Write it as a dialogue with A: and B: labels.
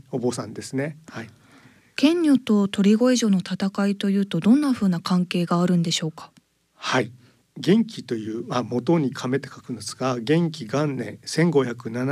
A: お坊さんですね。はい、
B: 剣女と鳥越女の戦いというとどんな風な関係があるんでしょうか。
A: はい、元亀という、元に亀って書くんですが、元亀元年1570